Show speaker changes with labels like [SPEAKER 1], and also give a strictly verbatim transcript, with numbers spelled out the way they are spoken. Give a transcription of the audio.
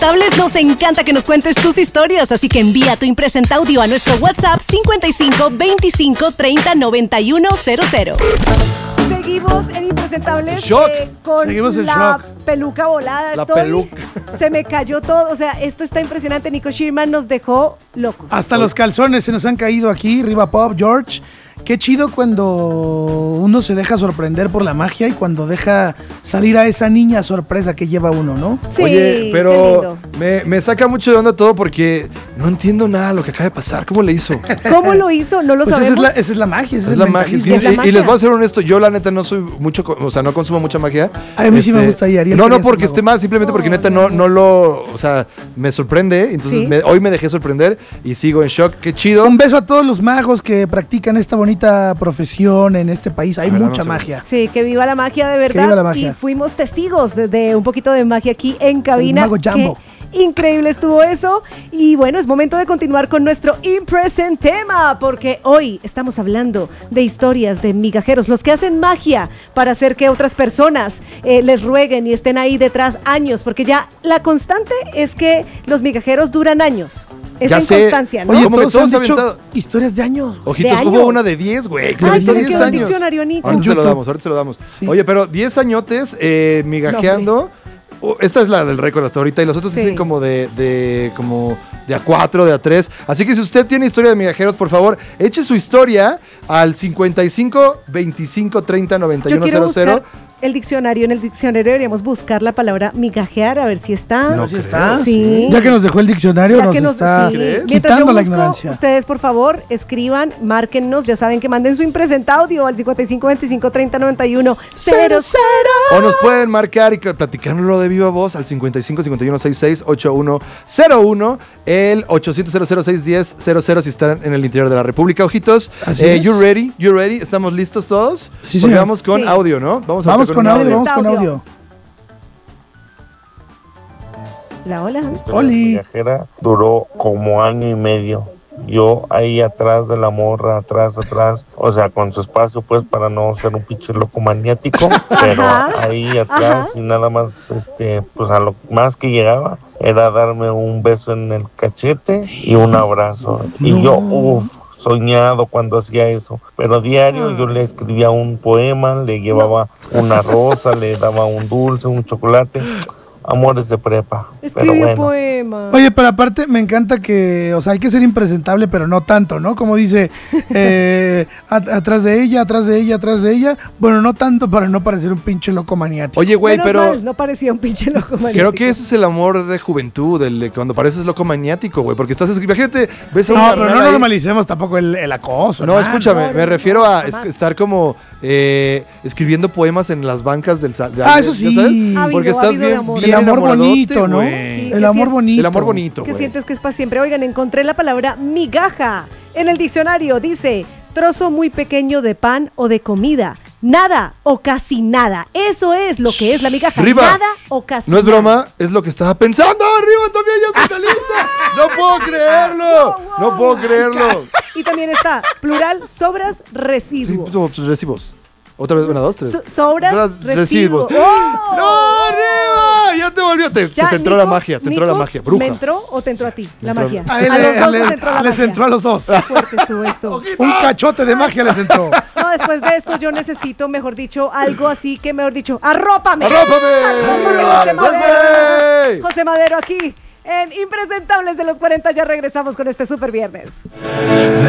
[SPEAKER 1] Impresentables nos encanta que nos cuentes tus historias, así que envía tu impresenta audio a nuestro WhatsApp cincuenta y cinco veinticinco treinta noventa y uno cero cero.
[SPEAKER 2] Seguimos en Impresentables
[SPEAKER 3] Shock.
[SPEAKER 2] eh, con
[SPEAKER 3] Seguimos en
[SPEAKER 2] la
[SPEAKER 3] shock.
[SPEAKER 2] peluca volada.
[SPEAKER 3] La
[SPEAKER 2] Estoy-
[SPEAKER 3] peluca.
[SPEAKER 2] Se me cayó todo. O sea, esto está impresionante. Nico Sherman nos dejó locos.
[SPEAKER 3] Hasta los calzones se nos han caído aquí. Riva Pop, George. Qué chido cuando uno se deja sorprender por la magia y cuando deja salir a esa niña sorpresa que lleva uno, ¿no?
[SPEAKER 2] Sí,
[SPEAKER 4] Oye,
[SPEAKER 2] qué
[SPEAKER 4] pero
[SPEAKER 2] lindo.
[SPEAKER 4] me, me saca mucho de onda todo porque no entiendo nada de lo que acaba de pasar. ¿Cómo le hizo?
[SPEAKER 2] ¿Cómo lo hizo? No lo
[SPEAKER 3] Pues esa es,
[SPEAKER 2] sabemos.
[SPEAKER 3] la, esa es la magia. Ese
[SPEAKER 4] Es
[SPEAKER 3] es,
[SPEAKER 4] la
[SPEAKER 3] el
[SPEAKER 4] magia. es
[SPEAKER 3] mentalismo.
[SPEAKER 4] que-
[SPEAKER 2] Es la
[SPEAKER 4] y,
[SPEAKER 2] magia.
[SPEAKER 4] y les voy a ser honesto, yo la neta no soy mucho, co- o sea, no consumo mucha magia. Este,
[SPEAKER 3] A mí sí me gusta y Ariel
[SPEAKER 4] No, no
[SPEAKER 3] quería
[SPEAKER 4] porque
[SPEAKER 3] ser
[SPEAKER 4] esté
[SPEAKER 3] mago.
[SPEAKER 4] mal, simplemente porque
[SPEAKER 2] No,
[SPEAKER 4] neta
[SPEAKER 2] no,
[SPEAKER 4] no,
[SPEAKER 2] no.
[SPEAKER 4] no lo, o sea, me sorprende. Entonces
[SPEAKER 2] Sí.
[SPEAKER 4] me- hoy me dejé sorprender y sigo en shock. Qué chido.
[SPEAKER 3] Un beso a todos los magos que practican esta bonita profesión en este país. Hay
[SPEAKER 4] A ver, dame
[SPEAKER 3] mucha
[SPEAKER 4] un segundo.
[SPEAKER 3] magia.
[SPEAKER 2] Sí, que viva la magia de verdad.
[SPEAKER 3] viva la magia.
[SPEAKER 2] Y fuimos testigos de, de un poquito de magia aquí en cabina.
[SPEAKER 3] El mago Jambo.
[SPEAKER 2] Qué increíble estuvo eso. Y bueno, es momento de continuar con nuestro Impresent tema, porque hoy estamos hablando de historias de migajeros, los que hacen magia para hacer que otras personas eh, les rueguen y estén ahí detrás años, porque ya la constante es que los migajeros duran años. Es
[SPEAKER 4] Ya
[SPEAKER 2] en
[SPEAKER 4] sé.
[SPEAKER 2] constancia, ¿no?
[SPEAKER 3] Oye,
[SPEAKER 4] Como que
[SPEAKER 3] todos
[SPEAKER 4] todos
[SPEAKER 3] han
[SPEAKER 4] se
[SPEAKER 3] dicho
[SPEAKER 4] aventado-
[SPEAKER 3] historias de años.
[SPEAKER 4] Ojitos,
[SPEAKER 2] de
[SPEAKER 4] hubo
[SPEAKER 2] años.
[SPEAKER 4] una de diez, güey. que se
[SPEAKER 2] Ay,
[SPEAKER 4] aventó
[SPEAKER 2] se me
[SPEAKER 4] diez
[SPEAKER 2] quedó el
[SPEAKER 4] años.
[SPEAKER 2] diccionario, Nico.
[SPEAKER 4] Ahorita se lo
[SPEAKER 3] YouTube.
[SPEAKER 4] damos, ahorita se lo damos.
[SPEAKER 3] Sí.
[SPEAKER 4] Oye, pero diez añotes eh, migajeando. Uh, esta es la del récord hasta ahorita y los otros
[SPEAKER 2] Sí.
[SPEAKER 4] dicen como de, de como de a cuatro, de a tres. Así que si usted tiene historia de migajeros, por favor, eche su historia al cincuenta y cinco veinticinco treinta noventa y
[SPEAKER 2] Yo
[SPEAKER 4] uno
[SPEAKER 2] quiero
[SPEAKER 4] cero cero.
[SPEAKER 2] buscar el diccionario. En el diccionario deberíamos buscar la palabra migajear, a ver si está.
[SPEAKER 4] No
[SPEAKER 3] ¿Sí
[SPEAKER 4] creo.
[SPEAKER 3] está?
[SPEAKER 2] Sí.
[SPEAKER 3] Ya que nos dejó el diccionario,
[SPEAKER 2] Ya
[SPEAKER 3] nos
[SPEAKER 2] que nos-
[SPEAKER 3] está
[SPEAKER 2] sí.
[SPEAKER 4] ¿Crees?
[SPEAKER 2] Mientras yo
[SPEAKER 3] quitando la
[SPEAKER 2] busco,
[SPEAKER 3] ignorancia.
[SPEAKER 2] ustedes, por favor, escriban, márquennos. Ya saben que manden su impresenta audio al cincuenta y cinco veinticinco treinta noventa y uno cero cero.
[SPEAKER 4] O nos pueden marcar y que- platicarlo de viva voz al cincuenta y cinco cincuenta y uno sesenta y seis ochenta y uno cero uno, el ochocientos cero cero seis diez cero cero si están en el interior de la República. Ojitos,
[SPEAKER 3] Así
[SPEAKER 4] eh,
[SPEAKER 3] es.
[SPEAKER 4] you ready? You ready? ¿Estamos listos todos?
[SPEAKER 3] Sí,
[SPEAKER 4] Porque
[SPEAKER 3] señor.
[SPEAKER 4] vamos con
[SPEAKER 2] Sí.
[SPEAKER 4] audio, ¿no? Vamos,
[SPEAKER 3] Vamos
[SPEAKER 4] ahorita
[SPEAKER 3] con
[SPEAKER 4] un
[SPEAKER 3] audio,
[SPEAKER 2] audio.
[SPEAKER 3] vamos con
[SPEAKER 2] Audio.
[SPEAKER 3] audio.
[SPEAKER 2] La hola.
[SPEAKER 3] Oli.
[SPEAKER 5] Viajera duró como año y medio. Yo ahí atrás de la morra, atrás, atrás, o sea, con su espacio, pues, para no ser un pinche loco maniático, pero
[SPEAKER 2] Ajá,
[SPEAKER 5] ahí atrás
[SPEAKER 2] ajá.
[SPEAKER 5] y nada más, este, pues, a lo más que llegaba era darme un beso en el cachete y un abrazo. Y
[SPEAKER 3] No.
[SPEAKER 5] yo, uff, soñado cuando hacía eso, pero diario yo le escribía un poema, le llevaba una rosa, le daba un dulce, un chocolate. Amores de prepa. Pero
[SPEAKER 2] Escribe
[SPEAKER 5] bueno.
[SPEAKER 2] poema.
[SPEAKER 3] Oye, pero aparte me encanta que, o sea, hay que ser impresentable, pero no tanto, ¿no? Como dice, eh, a- atrás de ella, atrás de ella, atrás de ella. Bueno, no tanto para no parecer un pinche loco maniático.
[SPEAKER 4] Oye, güey,
[SPEAKER 2] Menos
[SPEAKER 4] pero
[SPEAKER 2] mal, no parecía un pinche loco maniático.
[SPEAKER 4] creo que ese es el amor de juventud, el de cuando pareces loco maniático, güey. Porque estás, imagínate, ves a un
[SPEAKER 3] No, pero
[SPEAKER 4] carnal
[SPEAKER 3] no
[SPEAKER 4] ahí-
[SPEAKER 3] normalicemos tampoco el, el acoso.
[SPEAKER 4] No,
[SPEAKER 3] hermano.
[SPEAKER 4] escúchame,
[SPEAKER 2] No,
[SPEAKER 4] me
[SPEAKER 2] no,
[SPEAKER 4] refiero
[SPEAKER 2] no,
[SPEAKER 4] a
[SPEAKER 2] jamás.
[SPEAKER 4] es- estar como eh, escribiendo poemas en las bancas del sal. de-
[SPEAKER 3] Ah, eso
[SPEAKER 4] ¿ya
[SPEAKER 3] sí.
[SPEAKER 4] sabes?
[SPEAKER 2] Ha habido,
[SPEAKER 4] Porque
[SPEAKER 2] ha
[SPEAKER 4] estás
[SPEAKER 2] habido de
[SPEAKER 4] bien,
[SPEAKER 2] amor.
[SPEAKER 3] El
[SPEAKER 4] bien
[SPEAKER 3] amor
[SPEAKER 4] enamoradote,
[SPEAKER 3] bonito, ¿no?
[SPEAKER 4] güey.
[SPEAKER 2] Sí,
[SPEAKER 3] el
[SPEAKER 2] que
[SPEAKER 3] amor
[SPEAKER 2] sí-
[SPEAKER 3] bonito.
[SPEAKER 4] El amor bonito,
[SPEAKER 2] Que
[SPEAKER 4] güey.
[SPEAKER 2] sientes que es para siempre. Oigan, encontré la palabra migaja. En el diccionario dice trozo muy pequeño de pan o de comida. Nada o casi nada. Eso es lo que es la migaja.
[SPEAKER 4] Riva,
[SPEAKER 2] Nada o casi
[SPEAKER 4] No es
[SPEAKER 2] nada.
[SPEAKER 4] broma, es lo que estaba pensando. Arriba también ya es mentalista. No puedo creerlo. No puedo creerlo.
[SPEAKER 2] Y también está plural, sobras,
[SPEAKER 4] Sí,
[SPEAKER 2] residuos.
[SPEAKER 4] tus recibos. Otra vez, una, dos, tres.
[SPEAKER 2] So- sobras,
[SPEAKER 4] Sobras,
[SPEAKER 2] residuos. ¡Oh!
[SPEAKER 4] ¡No, arriba! Ya te volvió. Te,
[SPEAKER 2] Ya,
[SPEAKER 4] te entró
[SPEAKER 2] Nico,
[SPEAKER 4] la magia, te entró
[SPEAKER 2] Nico,
[SPEAKER 4] la magia. Bruja.
[SPEAKER 2] ¿Me entró o te entró a ti la
[SPEAKER 4] entró a
[SPEAKER 2] magia?
[SPEAKER 4] mí.
[SPEAKER 3] A, él,
[SPEAKER 2] A los
[SPEAKER 3] le-
[SPEAKER 2] dos
[SPEAKER 3] le-
[SPEAKER 2] les entró la
[SPEAKER 3] les
[SPEAKER 2] magia.
[SPEAKER 3] entró a los dos.
[SPEAKER 2] Qué fuerte estuvo esto.
[SPEAKER 3] Un cachote de magia les entró.
[SPEAKER 2] No, después de esto yo necesito, mejor dicho, algo así que, mejor dicho, arrópame.
[SPEAKER 4] ¡Arrópame!
[SPEAKER 2] José Madero.
[SPEAKER 4] ¡Arrópame!
[SPEAKER 2] José Madero aquí en Impresentables de los cuarenta. Ya regresamos con este super viernes.